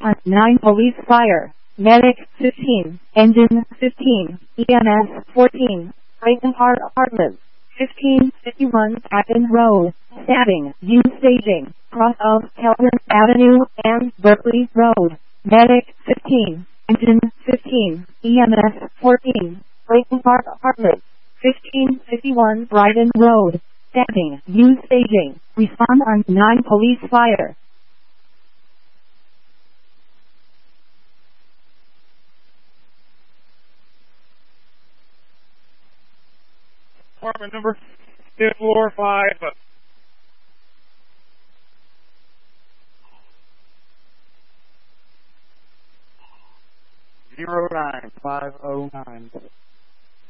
on 9 police fire, medic 15, engine 15, EMS 14, Clayton Park Apartments, 1551 Patton Road, stabbing, U staging, cross of Kelvin Avenue and Berkeley Road, medic 15, engine 15, EMS 14, Clayton Park Apartments, 1551 Brighton Road, stabbing, U staging, respond on 9 police fire. Apartment number 5th floor 5. 09509.